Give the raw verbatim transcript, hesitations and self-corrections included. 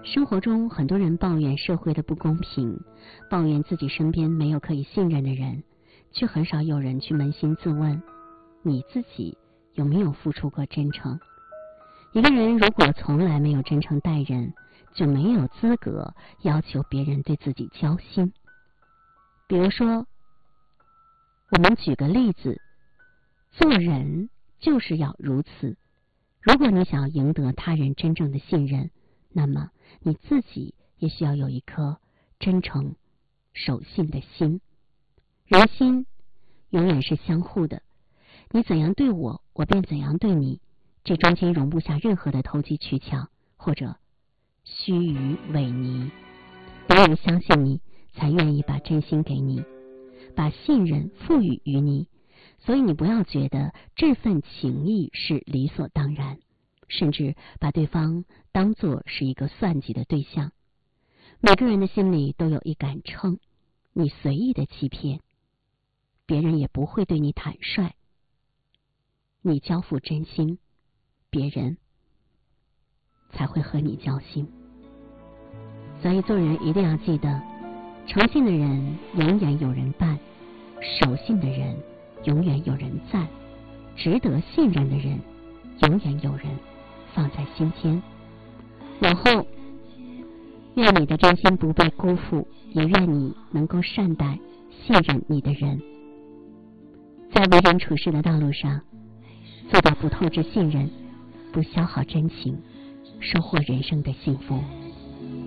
生活中很多人抱怨社会的不公平，抱怨自己身边没有可以信任的人，却很少有人去扪心自问，你自己有没有付出过真诚？一个人如果从来没有真诚待人，就没有资格要求别人对自己交心。比如说，我们举个例子，做人就是要如此。如果你想要赢得他人真正的信任，那么你自己也需要有一颗真诚守信的心。人心永远是相互的，你怎样对我，我便怎样对你，这中间容不下任何的投机取巧或者虚与委蛇。别人相信你，才愿意把真心给你，把信任赋予于你，所以你不要觉得这份情谊是理所当然，甚至把对方当作是一个算计的对象。每个人的心里都有一杆秤，你随意的欺骗，别人也不会对你坦率。你交付真心，别人才会和你交心。所以做人一定要记得，诚信的人永远有人伴，守信的人永远有人赞，值得信任的人永远有人放在心间。往后愿你的真心不被辜负，也愿你能够善待信任你的人，在为人处事的道路上做到不透支信任，不消耗真情，收获人生的幸福。